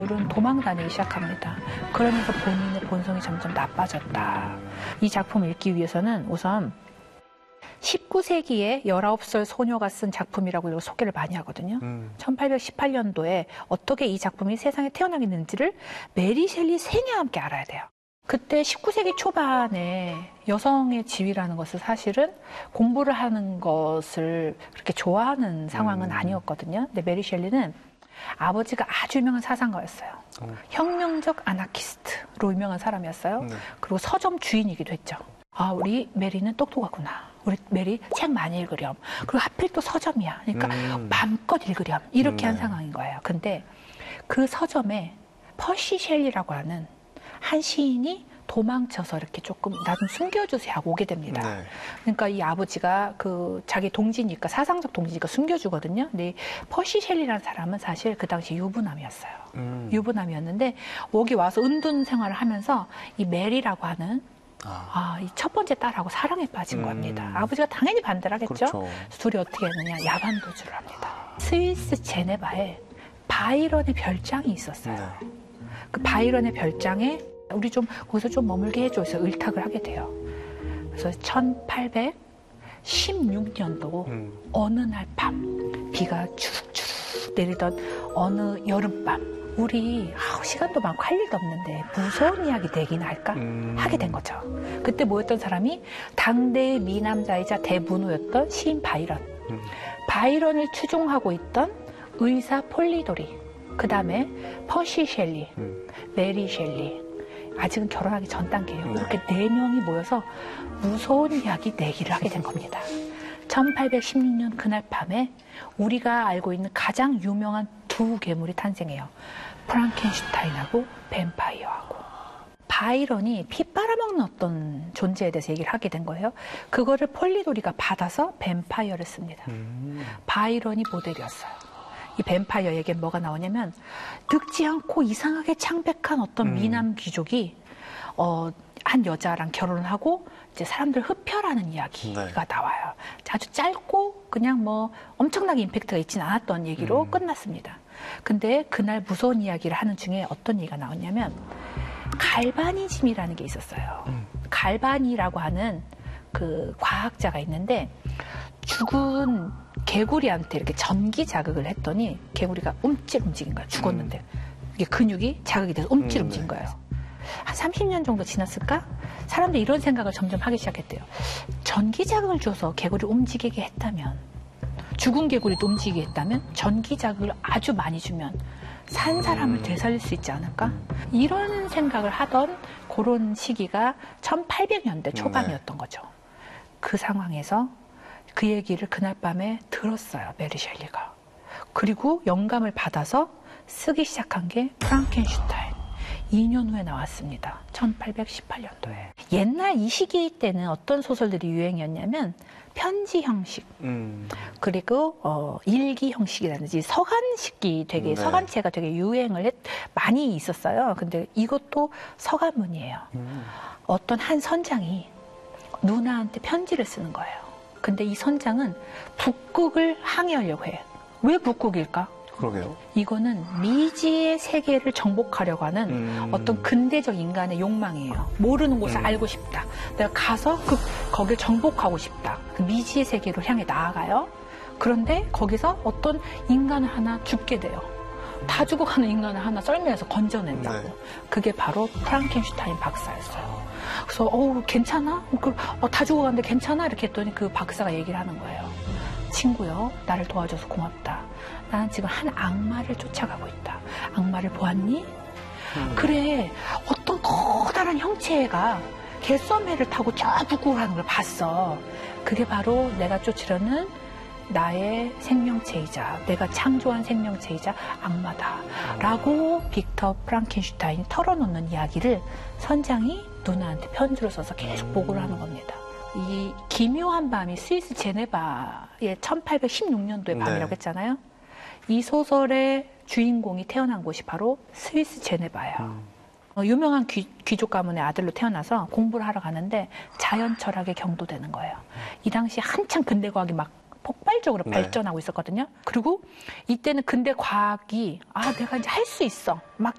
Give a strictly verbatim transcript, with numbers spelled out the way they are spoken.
은 도망 다니기 시작합니다. 그러면서 본인의 본성이 점점 나빠졌다. 이 작품을 읽기 위해서는 우선 십구 세기에 열아홉 살 소녀가 쓴 작품이라고 이걸 소개를 많이 하거든요. 음. 천팔백십팔 년도에 어떻게 이 작품이 세상에 태어나게 됐는지를 메리 셸리 생애와 함께 알아야 돼요. 그때 십구 세기 초반에 여성의 지위라는 것은 사실은 공부를 하는 것을 그렇게 좋아하는 상황은 음. 아니었거든요. 근데 메리 셸리는 아버지가 아주 유명한 사상가였어요. 어. 혁명적 아나키스트로 유명한 사람이었어요. 네. 그리고 서점 주인이기도 했죠. 아, 우리 메리는 똑똑하구나. 우리 메리 책 많이 읽으렴. 그리고 하필 또 서점이야. 그러니까 음. 마음껏 읽으렴. 이렇게 음, 한 네. 상황인 거예요. 근데 그 서점에 퍼시 셸리라고 하는 한 시인이 도망쳐서 이렇게 조금 나 좀 숨겨주세요 하고 오게 됩니다. 네. 그러니까 이 아버지가 그 자기 동지니까 사상적 동지니까 숨겨주거든요. 근데 퍼시 셸리라는 사람은 사실 그 당시 유부남이었어요. 음. 유부남이었는데 오기 와서 은둔 생활을 하면서 이 메리라고 하는 아, 아, 이 첫 번째 딸하고 사랑에 빠진 음. 겁니다. 아버지가 당연히 반대를 하겠죠. 그렇죠. 둘이 어떻게 했느냐, 야반 도주를 합니다. 스위스 제네바에 바이런의 별장이 있었어요. 네. 그 바이런의 별장에 우리 좀 거기서 좀 머물게 해줘 해서 의탁을 하게 돼요. 그래서 천팔백십육 년도 음. 어느 날 밤 비가 주룩주룩 내리던 어느 여름밤 우리 아우, 시간도 많고 할 일도 없는데 무서운 이야기 내기나 할까? 음. 하게 된 거죠. 그때 모였던 사람이 당대의 미남자이자 대문호였던 시인 바이런, 음. 바이런을 추종하고 있던 의사 폴리도리, 그 다음에 퍼시 셸리, 음. 메리 셸리, 아직은 결혼하기 전 단계예요. 네. 이렇게 네 명이 모여서 무서운 이야기 내기를 하게 된 겁니다. 천팔백십육 년 그날 밤에 우리가 알고 있는 가장 유명한 두 괴물이 탄생해요. 프랑켄슈타인하고 뱀파이어하고. 바이런이 피 빨아먹는 어떤 존재에 대해서 얘기를 하게 된 거예요. 그거를 폴리도리가 받아서 뱀파이어를 씁니다. 음. 바이런이 모델이었어요. 이 뱀파이어에게 뭐가 나오냐면 늙지 않고 이상하게 창백한 어떤 음. 미남 귀족이 어, 한 여자랑 결혼을 하고 이제 사람들 흡혈하는 이야기가 네. 나와요. 아주 짧고 그냥 뭐 엄청나게 임팩트가 있진 않았던 얘기로 음. 끝났습니다. 근데 그날 무서운 이야기를 하는 중에 어떤 얘기가 나왔냐면 갈바니즘이라는 게 있었어요. 음. 갈바니라고 하는 그 과학자가 있는데 죽은 개구리한테 이렇게 전기 자극을 했더니 개구리가 움찔 움직인 거야. 죽었는데. 음. 이게 근육이 자극이 돼서 움찔 음, 움직인 거예요. 한 삼십 년 정도 지났을까? 사람들이 이런 생각을 점점 하기 시작했대요. 전기 자극을 줘서 개구리를 움직이게 했다면, 죽은 개구리도 움직이게 했다면, 전기 자극을 아주 많이 주면 산 사람을 되살릴 수 있지 않을까? 이런 생각을 하던 그런 시기가 천팔백 년대 초반이었던 거죠. 그 상황에서 그 얘기를 그날 밤에 들었어요, 메리 셸리가. 그리고 영감을 받아서 쓰기 시작한 게 프랑켄슈타인. 이 년 후에 나왔습니다. 천팔백십팔 년도에. 옛날 이 시기 때는 어떤 소설들이 유행이었냐면 편지 형식, 음. 그리고 어, 일기 형식이라든지 서간식이 되게, 네. 서간체가 되게 유행을 했, 많이 있었어요. 근데 이것도 서간문이에요. 음. 어떤 한 선장이 누나한테 편지를 쓰는 거예요. 근데 이 선장은 북극을 항해하려고 해. 왜 북극일까? 그러게요. 이거는 미지의 세계를 정복하려고 하는 음. 어떤 근대적 인간의 욕망이에요. 모르는 곳을 음. 알고 싶다. 내가 가서 그, 거길 정복하고 싶다. 그 미지의 세계로 향해 나아가요. 그런데 거기서 어떤 인간을 하나 죽게 돼요. 다 죽어가는 인간을 하나 썰매에서 건져낸다고. 네. 그게 바로 프랑켄슈타인 박사였어요. 그래서 어우 괜찮아? 어, 다 죽어가는데 괜찮아? 이렇게 했더니 그 박사가 얘기를 하는 거예요. 친구요, 나를 도와줘서 고맙다. 나는 지금 한 악마를 쫓아가고 있다. 악마를 보았니? 음. 그래, 어떤 커다란 형체가 개썸회를 타고 저 북극을 가는 걸 봤어. 그게 바로 내가 쫓으려는 나의 생명체이자 내가 창조한 생명체이자 악마다. 음. 라고 빅터 프랑켄슈타인이 털어놓는 이야기를 선장이 누나한테 편지로 써서 계속 보고를 하는 겁니다. 이 기묘한 밤이 스위스 제네바의 천팔백십육 년도의 밤이라고 네. 했잖아요. 이 소설의 주인공이 태어난 곳이 바로 스위스 제네바예요. 음. 어, 유명한 귀, 귀족 가문의 아들로 태어나서 공부를 하러 가는데 자연 철학에 경도되는 거예요. 이 당시 한창 근대과학이 막 폭발적으로 네. 발전하고 있었거든요. 그리고 이때는 근대 과학이 아 내가 이제 할 수 있어 막